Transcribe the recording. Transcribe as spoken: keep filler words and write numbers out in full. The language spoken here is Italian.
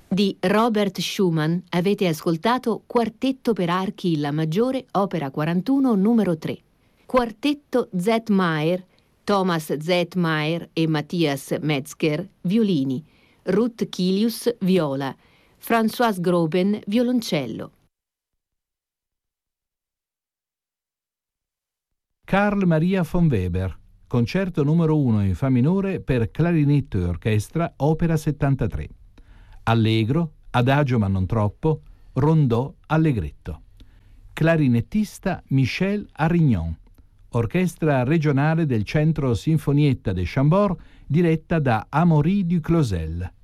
Di Robert Schumann avete ascoltato Quartetto per archi in La maggiore, opera quarantuno, numero tre. Quartetto Zetmaier, Thomas Zetmaier e Matthias Metzger, violini. Ruth Kilius, viola. François Groben, violoncello. Carl Maria von Weber, concerto numero uno in fa minore per clarinetto e orchestra, opera settantatré. Allegro, adagio ma non troppo, rondò, allegretto. Clarinettista Michel Arignon. Orchestra regionale del Centro Sinfonietta de Chambord, diretta da Amaury Duclosel.